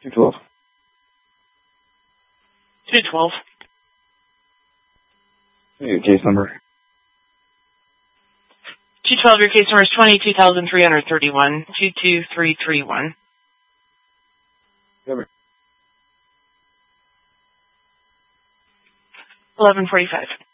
212. 212. Your case number. 212, your case number is 22,331, 22331. 11:45.